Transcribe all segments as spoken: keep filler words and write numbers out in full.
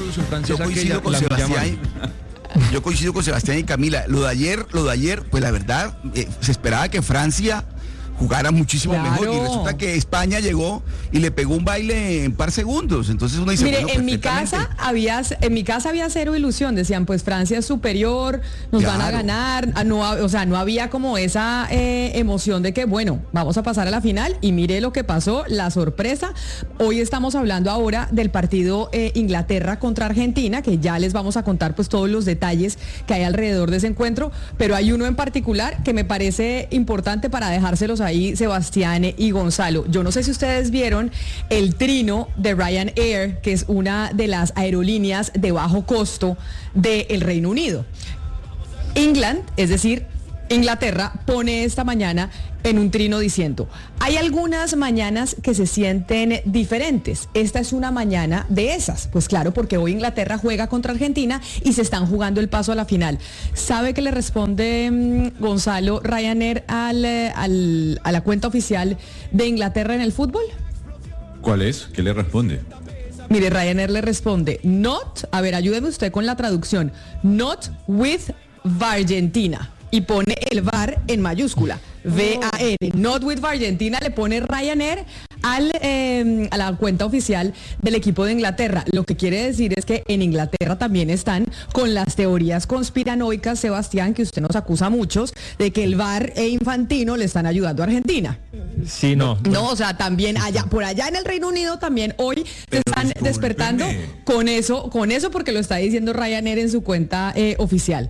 revolución francesa yo coincido que con la, la Sebastián. Yo coincido con Sebastián y Camila. Lo de ayer, lo de ayer, pues la verdad, eh, se esperaba que Francia jugara muchísimo claro. mejor y resulta que España llegó y le pegó un baile en par segundos. Entonces uno dice, mire, bueno, en mi casa había en mi casa había cero ilusión, decían, pues Francia es superior, nos Claro. van a ganar, no, o sea, no había como esa eh, emoción de que, bueno, vamos a pasar a la final y mire lo que pasó, la sorpresa. Hoy estamos hablando ahora del partido eh, Inglaterra contra Argentina, que ya les vamos a contar pues todos los detalles que hay alrededor de ese encuentro, pero hay uno en particular que me parece importante para dejárselos ahí, Sebastián y Gonzalo. Yo no sé si ustedes vieron el trino de Ryanair, que es una de las aerolíneas de bajo costo del Reino Unido. England, es decir, Inglaterra, pone esta mañana en un trino diciendo, hay algunas mañanas que se sienten diferentes. Esta es una mañana de esas. Pues claro, porque hoy Inglaterra juega contra Argentina y se están jugando el paso a la final. ¿Sabe qué le responde mmm, Gonzalo Ryanair al, al, a la cuenta oficial de Inglaterra en el fútbol? ¿Cuál es? ¿Qué le responde? Mire, Ryanair le responde, not, a ver, ayúdeme usted con la traducción, not with Argentina. Y pone el V A R en mayúscula, V A R, not with Argentina, le pone Ryanair al, eh, a la cuenta oficial del equipo de Inglaterra. Lo que quiere decir es que en Inglaterra también están con las teorías conspiranoicas, Sebastián, que usted nos acusa a muchos, de que el V A R e Infantino le están ayudando a Argentina. Sí, no. No, o sea, también allá, por allá en el Reino Unido también hoy se están discúlpeme. despertando con eso, con eso porque lo está diciendo Ryanair en su cuenta eh, oficial.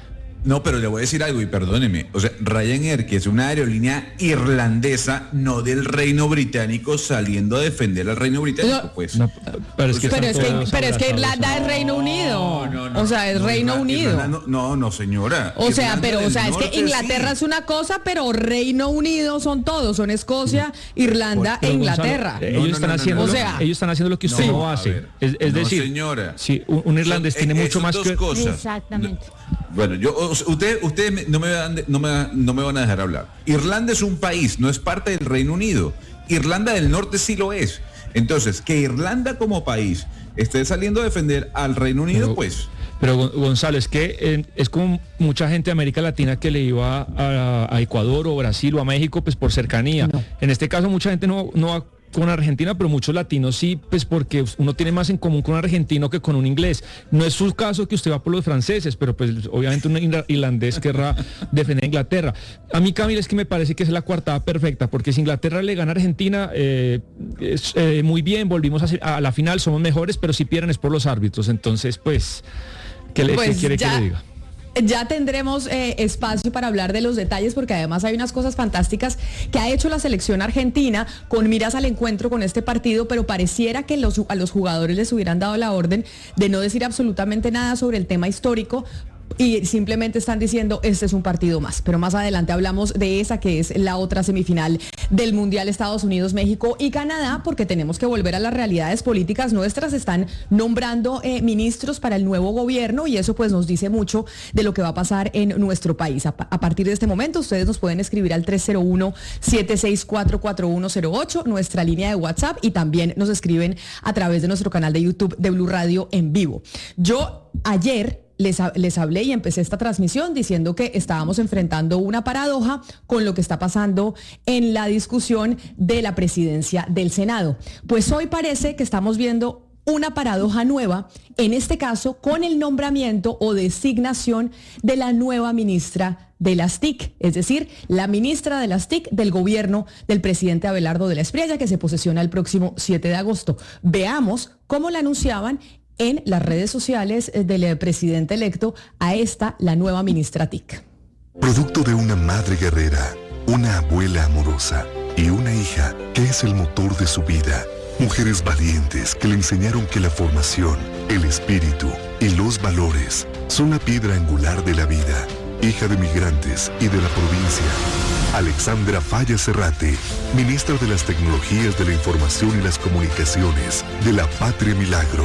No, pero le voy a decir algo y perdóneme. O sea, Ryanair, que es una aerolínea irlandesa, no del Reino Británico, saliendo a defender al Reino Británico, No, pues. No, pero es que, Pero es que, todos pero es que abrazados, Irlanda es Reino Unido. No, no, no, o sea, es no, Reino Irla- Unido. Irlanda no, no, no, señora. O sea, Irlanda pero, o del sea, es Norte, que Inglaterra sí. es una cosa, pero Reino Unido son todos, son Escocia, Irlanda Pero, e Gonzalo, Inglaterra. eh, No, ellos no, están no, no, haciendo, no. lo- O sea, ellos están haciendo lo que usted no, no, a hace. ver, es es no, decir, señora. sí, un, un irlandés Son- tiene eh, mucho son más dos que cosas. Exactamente. Bueno, yo, ustedes usted no, me van, no, me, no me van a dejar hablar. Irlanda es un país, no es parte del Reino Unido. Irlanda del Norte sí lo es. Entonces, que Irlanda como país esté saliendo a defender al Reino Unido, Pero- pues... Pero Gon- Gonzalo, es que eh, es como mucha gente de América Latina que le iba a, a Ecuador o Brasil o a México pues por cercanía. No. En este caso mucha gente no, no va con Argentina, pero muchos latinos sí, pues porque uno tiene más en común con un argentino que con un inglés. No es su caso que usted va por los franceses, pero pues obviamente un irla- irlandés querrá defender a Inglaterra. A mí, Camila, es que me parece que es la coartada perfecta, porque si Inglaterra le gana a Argentina, eh, es eh, muy bien, volvimos a, a la final, somos mejores, pero si pierden es por los árbitros. Entonces, pues, ¿qué, le, Pues ¿qué quiere ya- que le diga? Ya tendremos eh, espacio para hablar de los detalles porque además hay unas cosas fantásticas que ha hecho la selección argentina con miras al encuentro con este partido, pero pareciera que los, a los jugadores les hubieran dado la orden de no decir absolutamente nada sobre el tema histórico y simplemente están diciendo este es un partido más. Pero más adelante hablamos de esa que es la otra semifinal del Mundial Estados Unidos, México y Canadá, porque tenemos que volver a las realidades políticas nuestras. Están nombrando eh, ministros para el nuevo gobierno y eso pues nos dice mucho de lo que va a pasar en nuestro país. A, a partir de este momento ustedes nos pueden escribir al tres cero uno, siete seis cuatro, cuatro uno cero ocho, nuestra línea de WhatsApp, y también nos escriben a través de nuestro canal de YouTube de Blue Radio en vivo. Yo ayer Les, les hablé y empecé esta transmisión diciendo que estábamos enfrentando una paradoja con lo que está pasando en la discusión de la presidencia del Senado. Pues hoy parece que estamos viendo una paradoja nueva, en este caso con el nombramiento o designación de la nueva ministra de las T I C, es decir, la ministra de las T I C del gobierno del presidente Abelardo de la Espriella, que se posesiona el próximo siete de agosto. Veamos cómo la anunciaban en las redes sociales del presidente electo a esta, la nueva ministra T I C. Producto de una madre guerrera, una abuela amorosa y una hija que es el motor de su vida. Mujeres valientes que le enseñaron que la formación, el espíritu y los valores son la piedra angular de la vida. Hija de migrantes y de la provincia, Alexandra Falla Cerrate, ministra de las Tecnologías de la Información y las Comunicaciones de la Patria Milagro.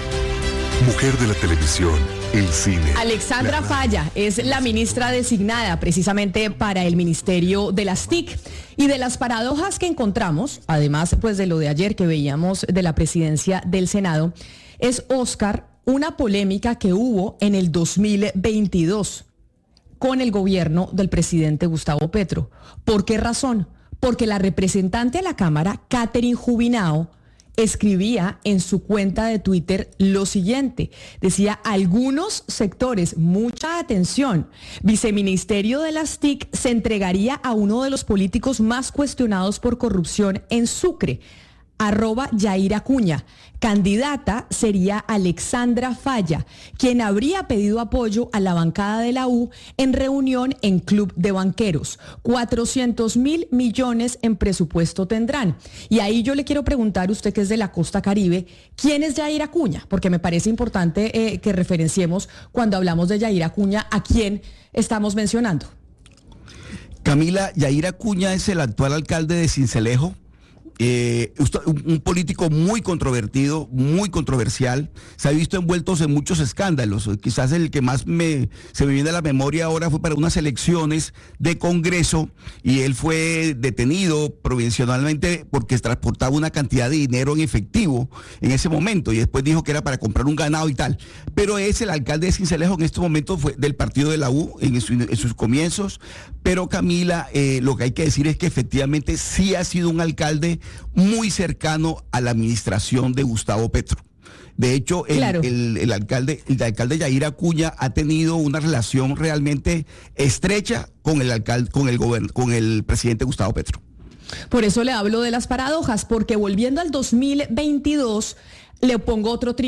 Mujer de la televisión, el cine. Alexandra la Falla es la ministra designada precisamente para el Ministerio de las T I C. Y de las paradojas que encontramos, además pues de lo de ayer que veíamos de la presidencia del Senado, es, Oscar, una polémica que hubo en el dos mil veintidós con el gobierno del presidente Gustavo Petro. ¿Por qué razón? Porque la representante a la Cámara, Catherine Jubinao, escribía en su cuenta de Twitter lo siguiente. Decía, algunos sectores, mucha atención, viceministerio de las T I C se entregaría a uno de los políticos más cuestionados por corrupción en Sucre, arroba Yair Acuña. Candidata sería Alexandra Falla, quien habría pedido apoyo a la bancada de la U en reunión en Club de Banqueros. cuatrocientos mil millones en presupuesto tendrán. Y ahí yo le quiero preguntar, usted que es de la costa Caribe, ¿quién es Yair Acuña? Porque me parece importante eh, que referenciemos cuando hablamos de Yair Acuña a quién estamos mencionando. Camila, Yair Acuña es el actual alcalde de Sincelejo. Eh, un, un político muy controvertido, muy controversial, se ha visto envueltos en muchos escándalos. Quizás el que más me, se me viene a la memoria ahora fue para unas elecciones de Congreso y él fue detenido provisionalmente porque transportaba una cantidad de dinero en efectivo en ese momento y después dijo que era para comprar un ganado y tal. Pero es el alcalde de Sincelejo en este momento, fue del partido de la U en, su, en sus comienzos. Pero Camila, eh, lo que hay que decir es que efectivamente sí ha sido un alcalde muy cercano a la administración de Gustavo Petro. De hecho, el, claro. el, el alcalde, el alcalde Yair Acuña ha tenido una relación realmente estrecha con el alcalde, con el gobern, con el presidente Gustavo Petro. Por eso le hablo de las paradojas, porque volviendo al dos mil veintidós, le pongo otro tri